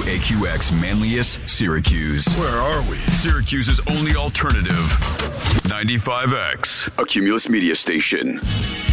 AQX Manlius, Syracuse. Where are we? Syracuse's only alternative. 95X, a Cumulus media station.